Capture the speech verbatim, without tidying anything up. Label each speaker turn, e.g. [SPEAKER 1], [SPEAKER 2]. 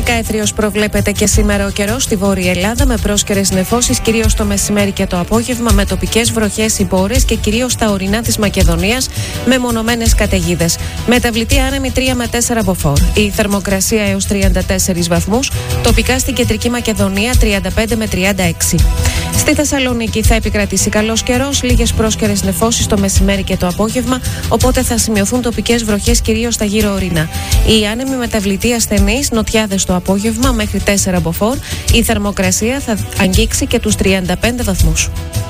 [SPEAKER 1] Γενικά εθρίως προβλέπεται και σήμερα ο καιρός στη Βόρεια Ελλάδα, με πρόσκαιρες νεφώσεις κυρίως το μεσημέρι και το απόγευμα, με τοπικές βροχές υπό ώρες και κυρίως στα ορεινά της Μακεδονίας, με μονομένες καταιγίδες. Μεταβλητή άνεμη τρία με τέσσερα μποφόρ. Η θερμοκρασία έως τριάντα τέσσερις βαθμούς, τοπικά στην κεντρική Μακεδονία τριάντα πέντε με τριάντα έξι. Στη Θεσσαλονίκη θα επικρατήσει καλός καιρός, λίγες πρόσκαιρες νεφώσεις το μεσημέρι και το απόγευμα, οπότε θα σημειωθούν τοπικές βροχές κυρίως στα γύρω ορεινά. Η άνεμη μεταβλητή ασθενής, νοτιάδες το απόγευμα μέχρι τέσσερα μποφόρ. Η θερμοκρασία θα αγγίξει και τους τριάντα πέντε βαθμούς.